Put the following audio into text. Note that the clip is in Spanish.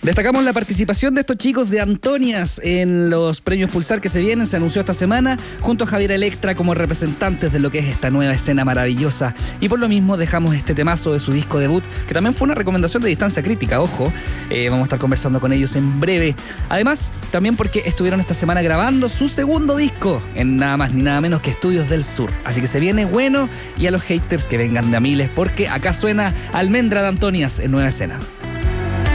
Destacamos la participación de estos chicos de Antonias en los premios Pulsar que se vienen. Se anunció esta semana junto a Javier Electra como representantes de lo que es esta nueva escena maravillosa. Y por lo mismo dejamos este temazo de su disco debut, que también fue una recomendación de Distancia Crítica, ojo. Vamos a estar conversando con ellos en breve. Además, también porque estuvieron esta semana grabando su segundo disco en nada más ni nada menos que Estudios del Sur. Así que se viene bueno, y a los haters que vengan de a miles, porque acá suena Almendra de Antonias en Nueva Escena.